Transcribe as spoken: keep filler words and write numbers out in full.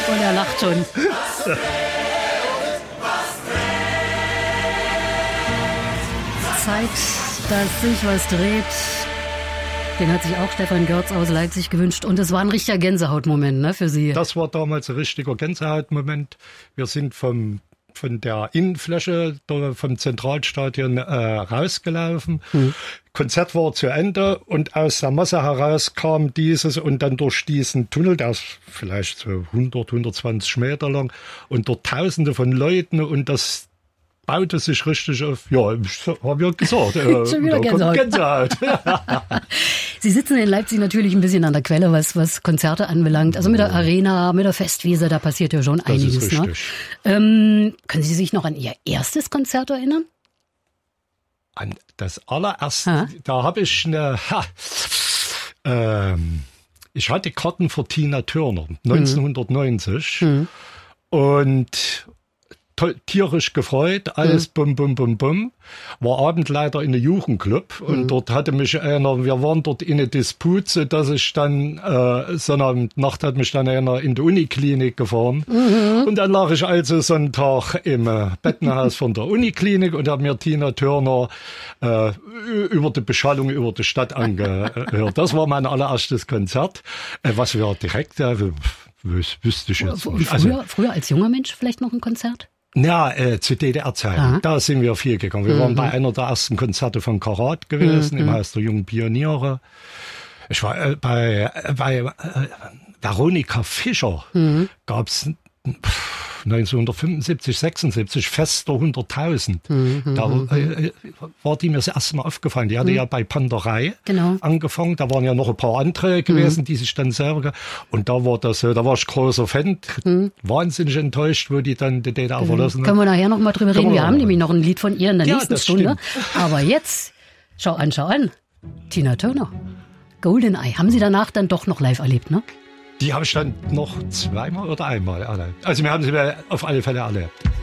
Und er lacht schon. Zeit, dass sich was dreht. Den hat sich auch Stefan Görz aus Leipzig gewünscht. Und es war ein richtiger Gänsehautmoment, ne, für Sie. Das war damals ein richtiger Gänsehautmoment. Wir sind vom, von der Innenfläche vom Zentralstadion äh, rausgelaufen. Mhm. Konzert war zu Ende und aus der Masse heraus kam dieses und dann durch diesen Tunnel, der ist vielleicht so hundert, hundertzwanzig Meter lang und dort Tausende von Leuten und das baute sich richtig auf, ja, haben wir gesagt, äh, Schon wieder da Gänsehaut. kommt Gänsehaut. Sie sitzen in Leipzig natürlich ein bisschen an der Quelle, was, was Konzerte anbelangt. Also mit der Arena, mit der Festwiese, da passiert ja schon das einiges. Ist richtig. Ne? Ähm, können Sie sich noch an Ihr erstes Konzert erinnern? An das allererste, ha? da habe ich eine, ha, ähm, ich hatte Karten für Tina Turner, neunzehnhundertneunzig. Mhm. Und tierisch gefreut, alles mhm. bum, bum, bum, bum. War Abendleiter in einem Jugendclub und mhm. dort hatte mich einer, wir waren dort in einer Disput, so dass ich dann, äh, so eine Nacht hat mich dann einer in die Uniklinik gefahren mhm. und dann lag ich also so einen Tag im äh, Bettenhaus von der Uniklinik und habe mir Tina Turner äh, über die Beschallung über die Stadt angehört. Das war mein allererstes Konzert, äh, was wir direkt, äh, wüsste ich jetzt nicht. Also, früher, früher als junger Mensch vielleicht noch ein Konzert? Ja, äh, zu D D R-Zeiten. Da sind wir viel gegangen. Wir mhm. waren bei einer der ersten Konzerte von Karat gewesen, mhm. im Haus der jungen Pioniere. Ich war äh, bei, äh, bei äh, Veronika Fischer. Mhm. Gab's neunzehnhundertfünfundsiebzig, sechsundsiebzig Fest der hunderttausend. Mhm, da äh, war die mir das erste Mal aufgefallen. Die hatte mhm. ja bei Panderei genau. angefangen. Da waren ja noch ein paar andere gewesen, mhm. die sich dann selber... Und da war das, da war ich großer Fan. Mhm. Wahnsinnig enttäuscht, wo die dann die D D R genau. verlassen haben. Können wir nachher noch mal drüber reden. Wir, wir haben mal. nämlich noch ein Lied von ihr in der ja, nächsten Stunde. Stimmt. Aber jetzt, schau an, schau an. Tina Turner. Goldeneye. Haben Sie danach dann doch noch live erlebt, ne? Die habe ich dann noch zweimal oder einmal erlebt. Also wir haben sie auf alle Fälle erlebt.